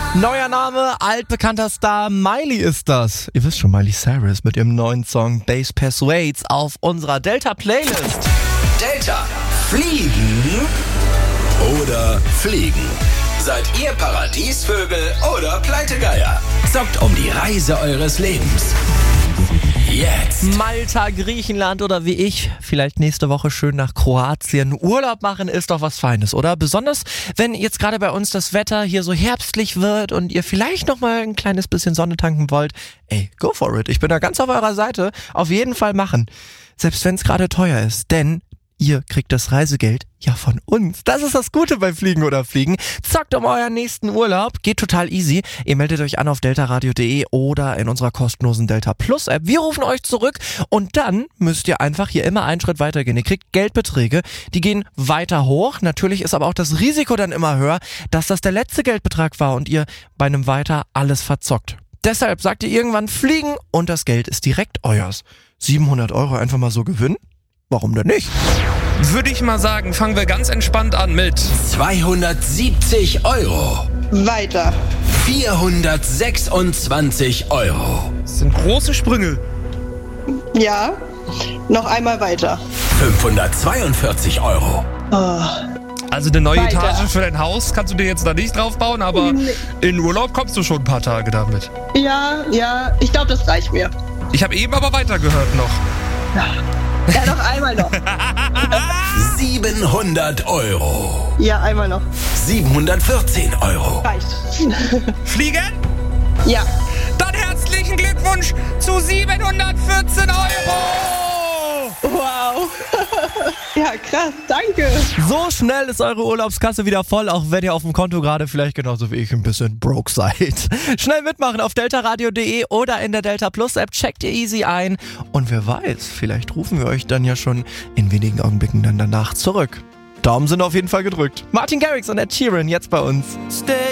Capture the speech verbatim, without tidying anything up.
Neuer Name, altbekannter Star, Miley ist das. Ihr wisst schon, Miley Cyrus mit ihrem neuen Song Bass Persuades auf unserer Delta-Playlist. Delta, fliegen oder fliegen? Seid ihr Paradiesvögel oder Pleitegeier? Zockt um die Reise eures Lebens. Jetzt. Malta, Griechenland oder wie ich, vielleicht nächste Woche schön nach Kroatien. Urlaub machen ist doch was Feines, oder? Besonders, wenn jetzt gerade bei uns das Wetter hier so herbstlich wird und ihr vielleicht noch mal ein kleines bisschen Sonne tanken wollt. Ey, go for it. Ich bin da ganz auf eurer Seite. Auf jeden Fall machen. Selbst wenn es gerade teuer ist, denn ihr kriegt das Reisegeld ja von uns. Das ist das Gute beim Fliegen oder Fliegen. Zockt um euren nächsten Urlaub. Geht total easy. Ihr meldet euch an auf deltaradio punkt de oder in unserer kostenlosen Delta Plus App. Wir rufen euch zurück und dann müsst ihr einfach hier immer einen Schritt weiter gehen. Ihr kriegt Geldbeträge, die gehen weiter hoch. Natürlich ist aber auch das Risiko dann immer höher, dass das der letzte Geldbetrag war und ihr bei einem Weiter alles verzockt. Deshalb sagt ihr irgendwann fliegen und das Geld ist direkt euers. siebenhundert Euro einfach mal so gewinnen? Warum denn nicht? Würde ich mal sagen, fangen wir ganz entspannt an mit zweihundertsiebzig Euro. Weiter. vierhundertsechsundzwanzig Euro. Das sind große Sprünge. Ja. Noch einmal weiter. fünfhundertzweiundvierzig Euro. Oh. Also eine neue Weiter. Etage für dein Haus kannst du dir jetzt da nicht drauf bauen, aber Nee. in Urlaub kommst du schon ein paar Tage damit. Ja, ja. Ich glaube, das reicht mir. Ich habe eben aber weitergehört noch. Ja, noch einmal noch. siebenhundert Euro. Ja, einmal noch. siebenhundertvierzehn Euro. Reicht. Fliegen? Ja. Dann herzlichen Glückwunsch zu siebenhundertvierzehn Euro! Wow. Ja, krass. Danke. So schnell ist eure Urlaubskasse wieder voll, auch wenn ihr auf dem Konto gerade vielleicht genauso wie ich ein bisschen broke seid. Schnell mitmachen auf deltaradio punkt de oder in der Delta Plus App. Checkt ihr easy ein. Und wer weiß, vielleicht rufen wir euch dann ja schon in wenigen Augenblicken dann danach zurück. Daumen sind auf jeden Fall gedrückt. Martin Garrix und Ed Sheeran jetzt bei uns. Stay